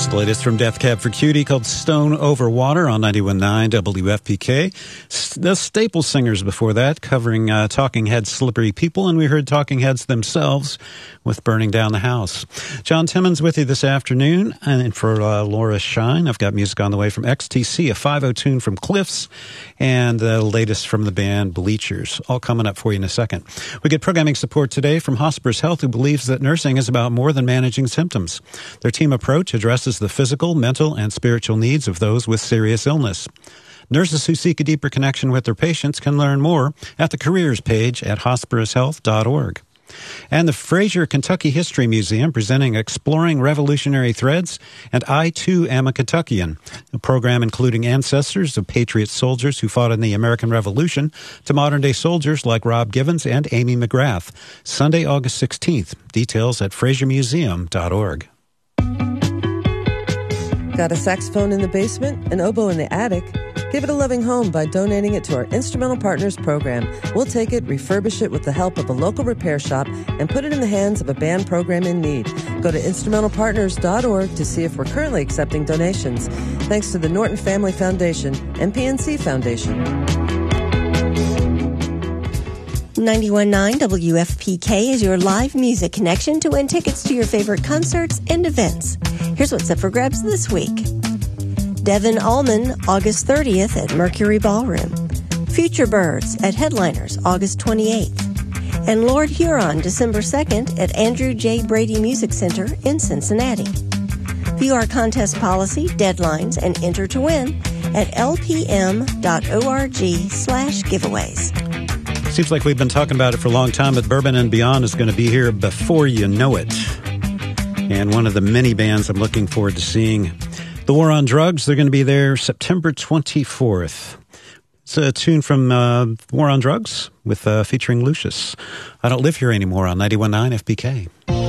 The latest from Death Cab for Cutie called Stone Over Water on 91.9 WFPK. The Staple Singers before that, covering Talking Heads' Slippery People, and we heard Talking Heads themselves with Burning Down the House. John Timmons with you this afternoon, and for Laura Shine, I've got music on the way from XTC, a 5/0 tune from Cliffs, and the latest from the band Bleachers, all coming up for you in a second. We get programming support today from Hospice Health, who believes that nursing is about more than managing symptoms. Their team approach addresses the physical, mental, and spiritual needs of those with serious illness. Nurses who seek a deeper connection with their patients can learn more at the careers page at hospicehealth.org. And the Fraser Kentucky History Museum presenting Exploring Revolutionary Threads and I Too Am a Kentuckian, a program including ancestors of patriot soldiers who fought in the American Revolution to modern-day soldiers like Rob Givens and Amy McGrath. Sunday, August 16th. Details at frasermuseum.org. Got a saxophone in the basement, an oboe in the attic? Give it a loving home by donating it to our Instrumental Partners program. We'll take it, refurbish it with the help of a local repair shop, and put it in the hands of a band program in need. Go to instrumentalpartners.org to see if we're currently accepting donations. Thanks to the Norton Family Foundation and PNC Foundation. 91.9 WFPK is your live music connection to win tickets to your favorite concerts and events. Here's what's up for grabs this week. Devin Allman, August 30th at Mercury Ballroom. Future Birds at Headliners, August 28th. And Lord Huron, December 2nd at Andrew J. Brady Music Center in Cincinnati. View our contest policy, deadlines, and enter to win at lpm.org/giveaways. Seems like we've been talking about it for a long time, but Bourbon and Beyond is going to be here before you know it. And one of the many bands I'm looking forward to seeing, The War on Drugs, they're going to be there September 24th. It's a tune from War on Drugs with featuring Lucius. I Don't Live Here Anymore on 91.9 FPK.